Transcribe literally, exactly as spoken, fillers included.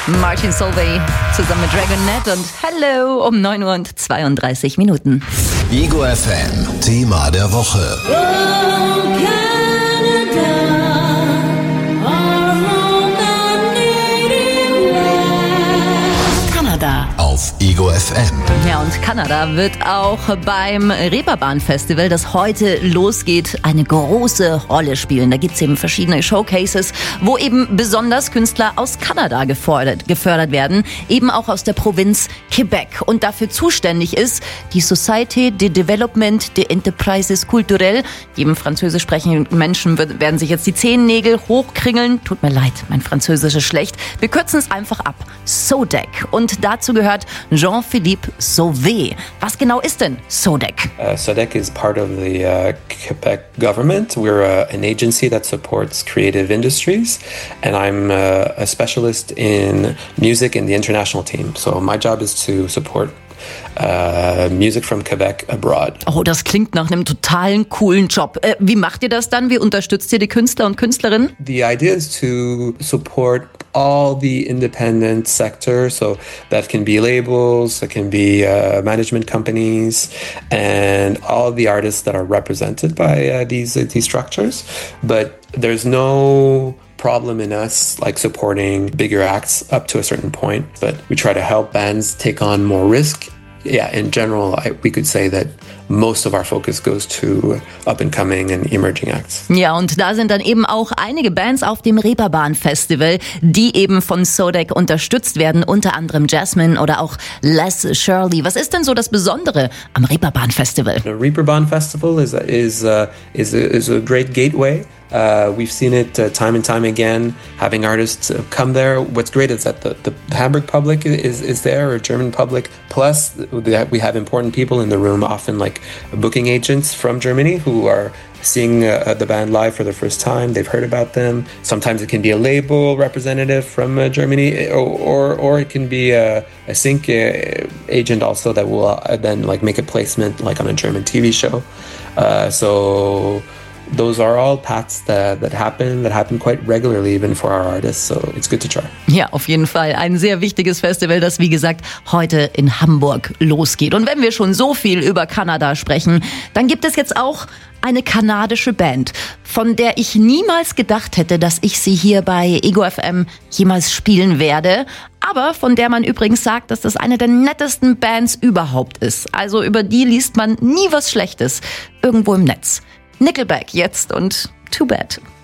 Martin Solveig zusammen mit Dragonette und Hello um neun Uhr und zweiunddreißig Minuten. Ego F M, Thema der Woche. Oh, Kanada. Auf Ego F M. Ja, und Kanada wird auch beim Reeperbahn-Festival, das heute losgeht, eine große Rolle spielen. Da gibt es eben verschiedene Showcases, wo eben besonders Künstler aus Kanada gefördert, gefördert werden, eben auch aus der Provinz Quebec. Und dafür zuständig ist die Société de Développement des Enterprises Culturelles. Jedem französisch sprechenden Menschen werden sich jetzt die Zehennägel hochkringeln. Tut mir leid, mein Französisch ist schlecht. Wir kürzen es einfach ab. S O D E C. Und dazu gehört Jean-Philippe Sauvé. Was genau ist denn S O D E C? Uh, S O D E C is part of the uh, Quebec government. We're uh, an agency that supports creative industries, and I'm uh, a specialist in music in the international team. So my job is to support Uh, music from Quebec abroad. Oh, das klingt nach einem totalen coolen Job. Äh, wie macht ihr das dann? Wie unterstützt ihr die Künstler und Künstlerinnen? The idea is to support all the independent sector, so that can be labels, that can be uh, management companies, and all the artists that are represented by uh, these uh, these structures. But there's no problem in us like supporting bigger acts up to a certain point, but we try to help bands take on more risk. Yeah, in general, I, we could say that most of our focus goes to up-and-coming and emerging acts. Ja, und da sind dann eben auch einige Bands auf dem Reeperbahn-Festival, die eben von S O D E C unterstützt werden, unter anderem Jasmine oder auch Les Shirley. Was ist denn so das Besondere am Reeperbahn-Festival? The Reeperbahn Festival is is uh, is a, is a great gateway. Uh, we've seen it uh, time and time again, having artists uh, come there. What's great is that the, the Hamburg public is, is there, or German public. Plus, we have important people in the room, often like booking agents from Germany who are seeing uh, the band live for the first time. They've heard about them. Sometimes it can be a label representative from uh, Germany, or, or or it can be a, a sync uh, agent also that will uh, then like make a placement like on a German T V show. Uh, so. Those are all paths that, that happen, that happen quite regularly even for our artists, so it's good to try. Ja, auf jeden Fall ein sehr wichtiges Festival, das wie gesagt heute in Hamburg losgeht. Und wenn wir schon so viel über Kanada sprechen, dann gibt es jetzt auch eine kanadische Band, von der ich niemals gedacht hätte, dass ich sie hier bei Ego F M jemals spielen werde, aber von der man übrigens sagt, dass das eine der nettesten Bands überhaupt ist. Also über die liest man nie was Schlechtes irgendwo im Netz. Nickelback jetzt und Too Bad.